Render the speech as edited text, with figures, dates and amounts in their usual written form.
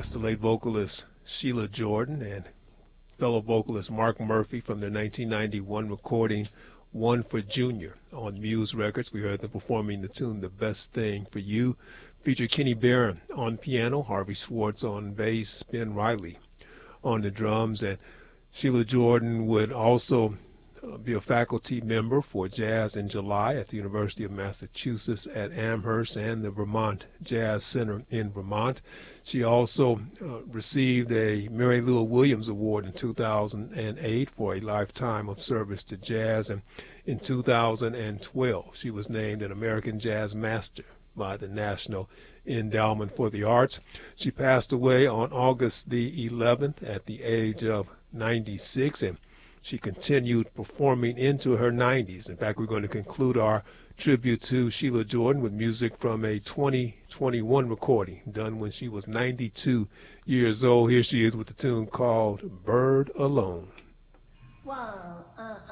That's the late vocalist Sheila Jordan and fellow vocalist Mark Murphy from their 1991 recording One for Junior on Muse Records. We heard them performing the tune The Best Thing for You. Featured Kenny Barron on piano, Harvey Schwartz on bass, Ben Riley on the drums, and Sheila Jordan would also be a faculty member for jazz in July at the University of Massachusetts at Amherst and the Vermont Jazz Center in Vermont. She also received a Mary Lou Williams Award in 2008 for a lifetime of service to jazz, and in 2012 she was named an American Jazz Master by the National Endowment for the Arts. She passed away on August the 11th at the age of 96, and she continued performing into her 90s. In fact, we're going to conclude our tribute to Sheila Jordan with music from a 2021 recording done when she was 92 years old. Here she is with the tune called Bird Alone. One,